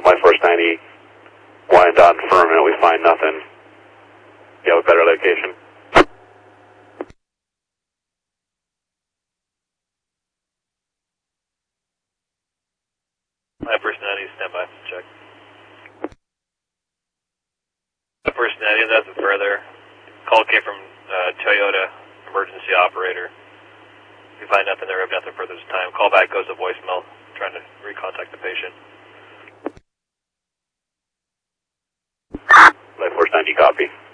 My first 90, wind on firm, and we find nothing. You have a better location. My first 90, stand by, check. My first 90, nothing further. Call came from Toyota emergency operator. If you find nothing there, we have nothing further this time. Call back goes to voicemail, trying to recontact the patient. My first 90, copy.